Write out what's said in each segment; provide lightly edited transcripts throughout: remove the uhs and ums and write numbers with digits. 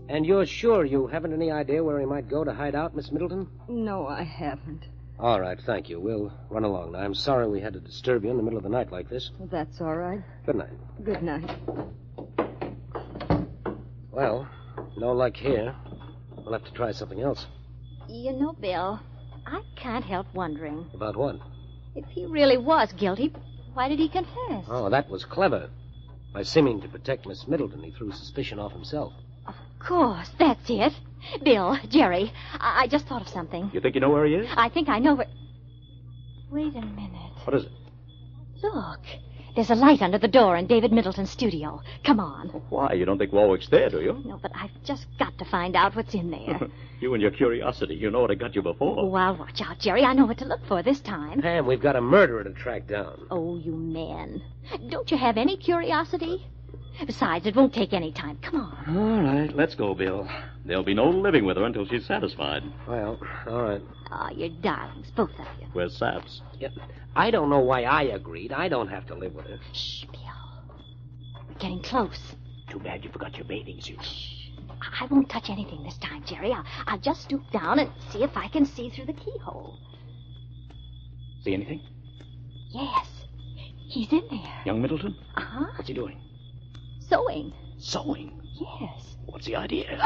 And you're sure you haven't any idea where he might go to hide out, Miss Middleton? No, I haven't. All right, thank you. We'll run along now. I'm sorry we had to disturb you in the middle of the night like this. Well, that's all right. Good night. Good night. Well, no luck here. We'll have to try something else. You know, Bill, I can't help wondering. About what? If he really was guilty, why did he confess? Oh, that was clever. By seeming to protect Miss Middleton, he threw suspicion off himself. Of course, that's it. Bill, Jerry, I just thought of something. You think you know where he is? I think I know where... Wait a minute. What is it? Look, there's a light under the door in David Middleton's studio. Come on. Why? You don't think Warwick's there, do you? No, but I've just got to find out what's in there. You and your curiosity. You know what I got you before. Well, watch out, Jerry. I know what to look for this time. Pam, we've got a murderer to track down. Oh, you men. Don't you have any curiosity? Besides, it won't take any time. Come on. All right, let's go, Bill. There'll be no living with her until she's satisfied. Well, all right. Oh, you're darlings, both of you. Where's Saps? Yep. I don't know why I agreed. I don't have to live with her. Shh, Bill. We're getting close. Too bad you forgot your bathing suit. I won't touch anything this time, Jerry. I'll just stoop down and see if I can see through the keyhole. See anything? Yes. He's in there. Young Middleton? Uh-huh. What's he doing? Sewing. Sewing? Yes. What's the idea?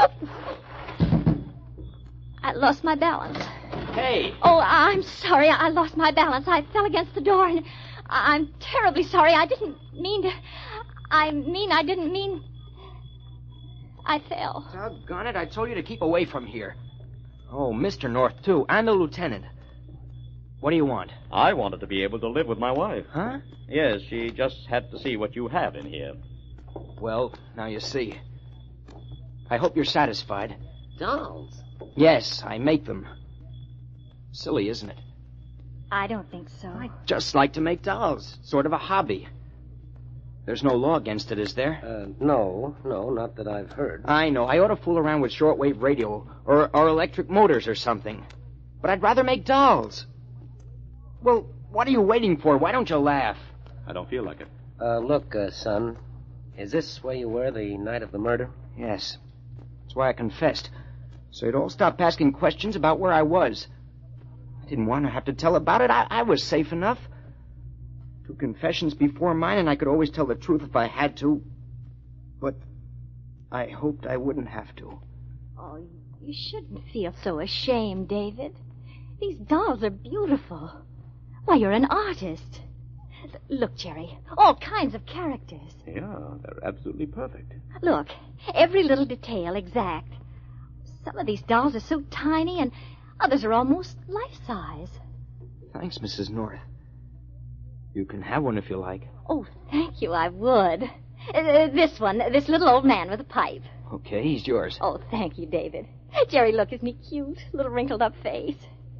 I lost my balance. Hey! Oh, I'm sorry. I lost my balance. I fell against the door, and I'm terribly sorry. I didn't mean to... I didn't mean... I fell. Doggone it, I told you to keep away from here. Oh, Mr. North, too. I'm the lieutenant. What do you want? I wanted to be able to live with my wife. Huh? Yes, she just had to see what you have in here. Well, now you see. I hope you're satisfied. Dolls? Yes, I make them. Silly, isn't it? I don't think so. I just like to make dolls. Sort of a hobby. There's no law against it, is there? No, not that I've heard. I know. I ought to fool around with shortwave radio or electric motors or something. But I'd rather make dolls. Well, what are you waiting for? Why don't you laugh? I don't feel like it. Look, son, is this where you were the night of the murder? Yes. That's why I confessed. So you'd all stop asking questions about where I was. I didn't want to have to tell about it. I was safe enough. 2 confessions before mine, and I could always tell the truth if I had to. But I hoped I wouldn't have to. Oh, you shouldn't feel so ashamed, David. These dolls are beautiful. Why, you're an artist. Look, Jerry, all kinds of characters. Yeah, they're absolutely perfect. Look, every little detail exact. Some of these dolls are so tiny, and others are almost life-size. Thanks, Mrs. North. You can have one if you like. Oh, thank you, I would. This one, this little old man with a pipe. Okay, he's yours. Oh, thank you, David. Jerry, look, isn't he cute? Little wrinkled-up face.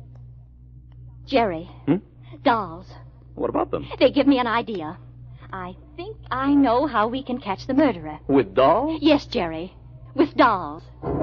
Jerry. Dolls. What about them? They give me an idea. I think I know how we can catch the murderer. With dolls? Yes, Jerry. With dolls.